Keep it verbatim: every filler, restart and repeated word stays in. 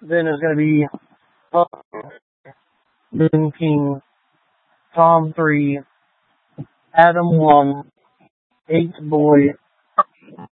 Then it's going to be uh, Moon King, Tom three, Adam one, Eight Boy,